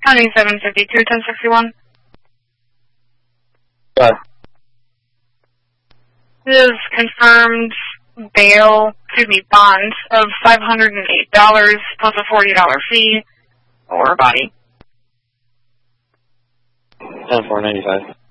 County 752, 1061. What? This is confirmed bond of $508 plus a $40 fee or body. 10495.